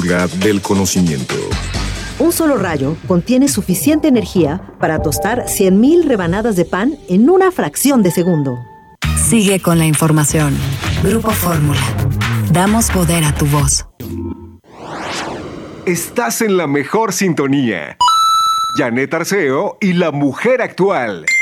huelga del conocimiento. Un solo rayo contiene suficiente energía para tostar 100,000 rebanadas de pan en una fracción de segundo. Sigue con la información. Grupo Fórmula. Damos poder a tu voz. Estás en la mejor sintonía. Janet Arceo y la mujer actual.